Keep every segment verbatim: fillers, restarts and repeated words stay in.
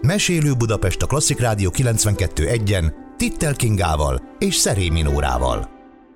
Mesélő Budapest a Klasszik Rádió kilencvenkettő egyen Tittel Kingával és Szerémi Nórával.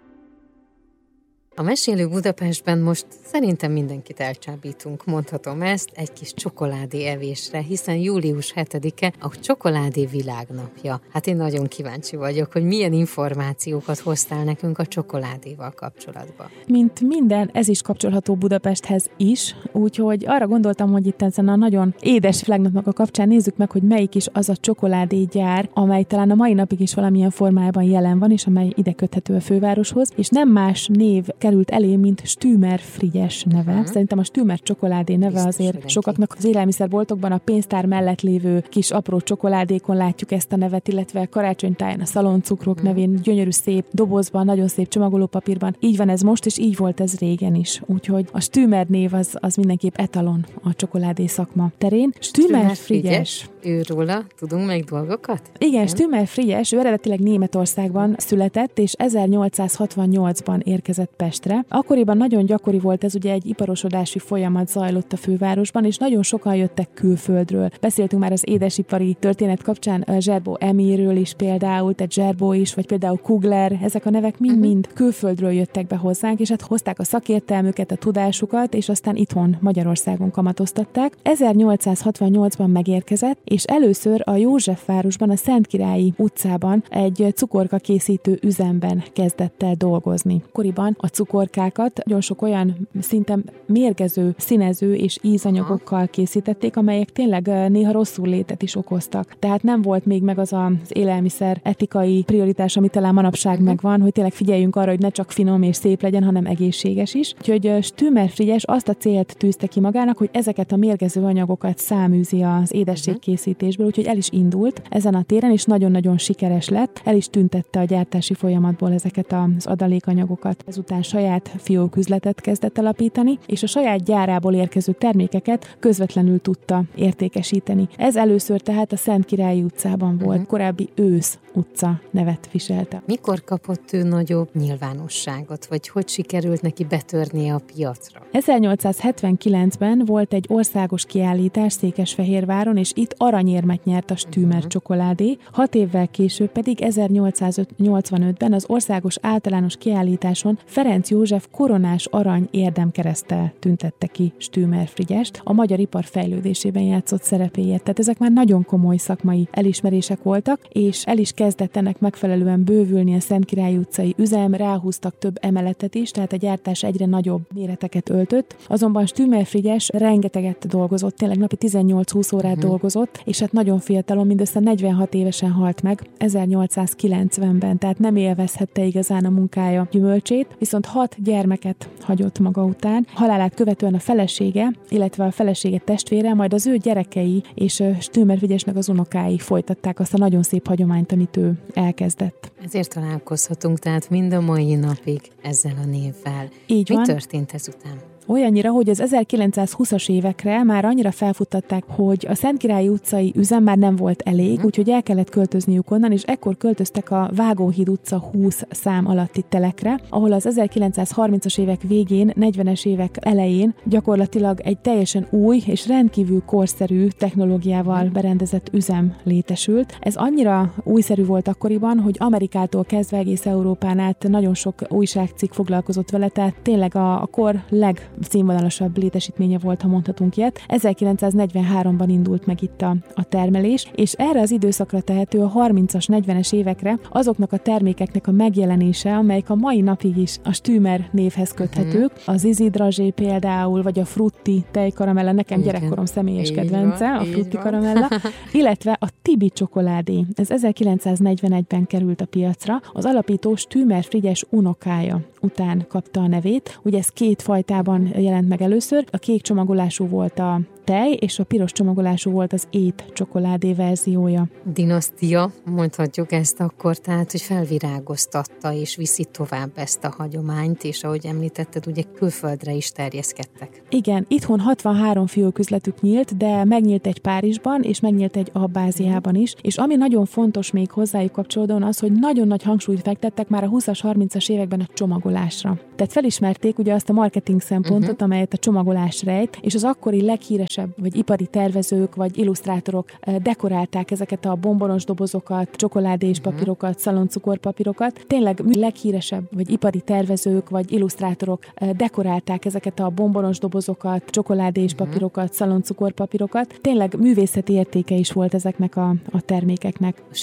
A Mesélő Budapestben most szerintem mindenkit elcsábítunk, mondhatom ezt, egy kis csokoládé evésre, hiszen július hetedike a csokoládé világnapja. Hát én nagyon kíváncsi vagyok, hogy milyen információkat hoztál nekünk a csokoládéval kapcsolatban. Mint minden, ez is kapcsolható Budapesthez is, úgyhogy arra gondoltam, hogy itt ezen a nagyon édes világnapnak a kapcsán nézzük meg, hogy melyik is az a csokoládégyár, amely talán a mai napig is valamilyen formában jelen van, és amely ide köthető a fővároshoz, és nem más név került elé, mint Stümer Frigyes neve. Uh-huh. Szerintem a Stümer csokoládé neve biztos azért mindenki. Sokaknak az élelmiszerboltokban a pénztár mellett lévő kis apró csokoládékon látjuk ezt a nevet, illetve karácsonytáján a szaloncukrok uh-huh. nevén gyönyörű szép dobozban, nagyon szép csomagolópapírban. Így van ez most, és így volt ez régen is. Úgyhogy a Stümer név az, az mindenképp etalon a csokoládé szakma terén. Stümer Frigyes. Őróla tudunk meg dolgokat? Igen, Stümer Frigyes, ő eredetileg Németországban született, és ezernyolcszázhatvannyolcban érkezett Pestre. Akkoriban nagyon gyakori volt ez, ugye egy iparosodási folyamat zajlott a fővárosban, és nagyon sokan jöttek külföldről. Beszéltünk már az édesipari történet kapcsán Zserbó Emilről is például, tehát Zserbó is, vagy például Kugler, ezek a nevek mind-mind uh-huh. külföldről jöttek be hozzánk, és hát hozták a szakértelmüket, a tudásukat, és aztán itthon Magyarországon kamatoztatták. ezernyolcszázhatvannyolcban megérkezett, és először a Józsefvárosban, a Szentkirályi utcában egy cukorka készítő üzemben kezdett el dolgozni. Akkoriban a cukorkákat nagyon sok olyan szinte mérgező, színező és ízanyagokkal készítették, amelyek tényleg néha rosszul létet is okoztak. Tehát nem volt még meg az az élelmiszer etikai prioritás, ami talán manapság uh-huh. megvan, hogy tényleg figyeljünk arra, hogy ne csak finom és szép legyen, hanem egészséges is. Úgyhogy Stümer Frigyes azt a célt tűzte ki magának, hogy ezeket a mérgező anyagokat száműzi az édességkészítésből, úgyhogy el is indult ezen a téren, és nagyon-nagyon sikeres lett. El is tüntette a gyártási folyamatból ezeket az adalékanyagokat. Ezután saját fióküzletet kezdett alapítani, és a saját gyárából érkező termékeket közvetlenül tudta értékesíteni. Ez először tehát a Szentkirályi utcában volt, uh-huh. korábbi Ősz utca nevet viselte. Mikor kapott ő nagyobb nyilvánosságot, vagy hogy sikerült neki betörnie a piacra? ezernyolcszázhetvenkilencben volt egy országos kiállítás Székesfehérváron, és itt aranyérmet nyert a Stümer uh-huh. csokoládé. Hat évvel később pedig ezernyolcszáznyolcvanötben az országos általános kiállításon Ferenc József koronás arany érdemkereszttel tüntette ki Stümer Frigyest a magyar ipar fejlődésében játszott szerepéért. Tehát ezek már nagyon komoly szakmai elismerések voltak, és el is kezdett ennek megfelelően bővülni a Szentkirályi utcai üzem, ráhúztak több emeletet is, tehát a gyártás egyre nagyobb méreteket öltött. Azonban Stümer Frigyes rengeteget dolgozott, tényleg napi tizennyolc-húsz órát uh-huh. dolgozott, és hát nagyon fiatalon, mindössze negyvenhat évesen halt meg, ezernyolcszázkilencvenben, tehát nem élvezhette igazán a munkája gyümölcsét, viszont hat gyermeket hagyott maga után. Halálát követően a felesége, illetve a felesége testvére, majd az ő gyerekei és Stümer Frigyesnek az unokái folytatták azt a nagyon szép hagyományt, amit ő elkezdett. Ezért találkozhatunk tehát mind a mai napig ezzel a névvel. Így Mi van. történt ezután? Olyannyira, hogy az ezerkilencszázhúszas évekre már annyira felfuttatták, hogy a Szentkirályi utcai üzem már nem volt elég, mm. úgyhogy el kellett költözniük onnan, és ekkor költöztek a Vágóhíd utca húsz szám alatti telekre, ahol az ezerkilencszázharmincas évek végén, negyvenes évek elején gyakorlatilag egy teljesen új és rendkívül korszerű technológiával berendezett üzem létesült. Ez annyira újszerű volt akkoriban, hogy Amerikától kezdve egész Európán át nagyon sok újságcikk foglalkozott vele, tehát tényleg a, a kor leg színvonalasabb létesítménye volt, ha mondhatunk ilyet. ezerkilencszáznegyvenháromban indult meg itt a, a termelés, és erre az időszakra tehető a harmincas, negyvenes évekre azoknak a termékeknek a megjelenése, amelyek a mai napig is a Stümer névhez köthetők. Uh-huh. Az Izidrazsé például, vagy a Frutti tejkaramella, nekem igen. gyerekkorom személyes így kedvence, van, a Frutti karamella, illetve a Tibi csokoládé. Ez ezerkilencszáznegyvenegyben került a piacra. Az alapító Stümer Frigyes unokája után kapta a nevét. Ugye ez két fajtában jelent meg először. A kék csomagolású volt a tej, és a piros csomagolású volt az ét csokoládé verziója. Dinasztia, mondhatjuk ezt akkor, tehát, hogy felvirágoztatta és viszi tovább ezt a hagyományt, és ahogy említetted, ugye külföldre is terjeszkedtek. Igen, itthon hatvanhárom fióküzletük nyílt, de megnyílt egy Párizsban, és megnyílt egy Abbáziában is, és ami nagyon fontos még hozzájuk kapcsolódóan az, hogy nagyon nagy hangsúlyt fektettek már a húszas, harmincas években a csomagolásra. Tehát felismerték ugye azt a marketing szempontot, uh-huh. amelyet a csomagolás rejt, és az akkori leghíresebb leghíresebb, vagy ipari tervezők, vagy illusztrátorok dekorálták ezeket a bombonos dobozokat, csokoládés uh-huh. papírokat, szaloncukorpapírokat. Tényleg leghíresebb, vagy ipari tervezők, vagy illusztrátorok dekorálták ezeket a bombonos dobozokat, csokoládés uh-huh. papírokat, szaloncukorpapírokat. Tényleg művészeti értéke is volt ezeknek a, a termékeknek.